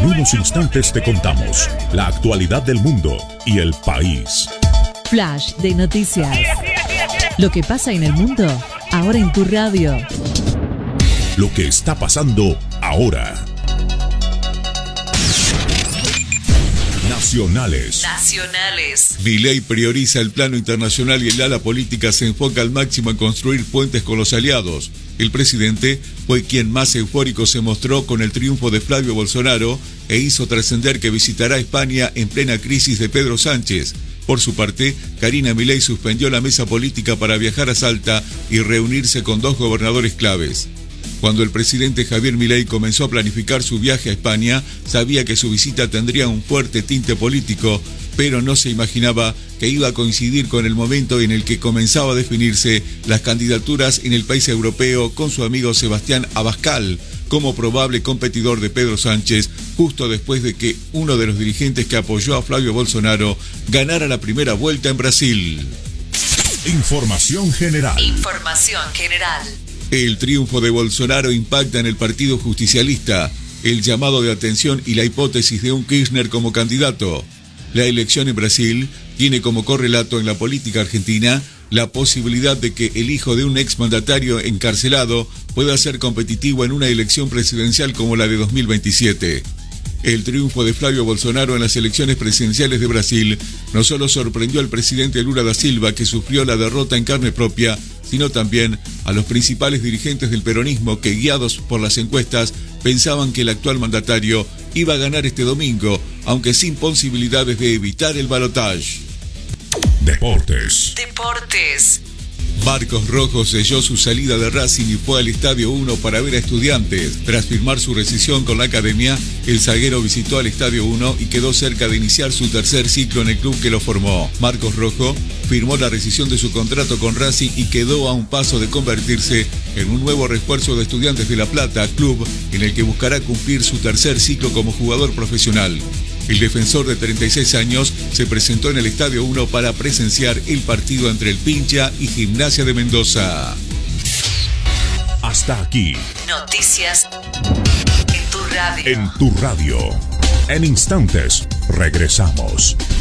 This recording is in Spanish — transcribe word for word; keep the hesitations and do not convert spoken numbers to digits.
En unos instantes te contamos la actualidad del mundo y el país. Flash de noticias. Lo que pasa en el mundo, ahora en tu radio. Lo que está pasando ahora. Nacionales. Nacionales. Milei prioriza el plano internacional y el ala política se enfoca al máximo en construir puentes con los aliados. El presidente fue quien más eufórico se mostró con el triunfo de Flavio Bolsonaro e hizo trascender que visitará España en plena crisis de Pedro Sánchez. Por su parte, Karina Milei suspendió la mesa política para viajar a Salta y reunirse con dos gobernadores claves. Cuando el presidente Javier Milei comenzó a planificar su viaje a España, sabía que su visita tendría un fuerte tinte político, pero no se imaginaba que iba a coincidir con el momento en el que comenzaba a definirse las candidaturas en el país europeo con su amigo Sebastián Abascal como probable competidor de Pedro Sánchez, justo después de que uno de los dirigentes que apoyó a Flavio Bolsonaro ganara la primera vuelta en Brasil. Información general. Información general. El triunfo de Bolsonaro impacta en el Partido Justicialista, el llamado de atención y la hipótesis de un Kirchner como candidato. La elección en Brasil tiene como correlato en la política argentina la posibilidad de que el hijo de un exmandatario encarcelado pueda ser competitivo en una elección presidencial como la de dos mil veintisiete. El triunfo de Flavio Bolsonaro en las elecciones presidenciales de Brasil no solo sorprendió al presidente Lula da Silva, que sufrió la derrota en carne propia, sino también a los principales dirigentes del peronismo que, guiados por las encuestas, pensaban que el actual mandatario iba a ganar este domingo, aunque sin posibilidades de evitar el balotaje. Deportes. Deportes. Marcos Rojo selló su salida de Racing y fue al Estadio uno para ver a Estudiantes. Tras firmar su rescisión con la academia, el zaguero visitó al Estadio uno y quedó cerca de iniciar su tercer ciclo en el club que lo formó. Marcos Rojo firmó la rescisión de su contrato con Racing y quedó a un paso de convertirse en un nuevo refuerzo de Estudiantes de La Plata, club en el que buscará cumplir su tercer ciclo como jugador profesional. El defensor de treinta y seis años se presentó en el Estadio uno para presenciar el partido entre el Pincha y Gimnasia de Mendoza. Hasta aquí. Noticias en tu radio. En tu radio. En instantes regresamos.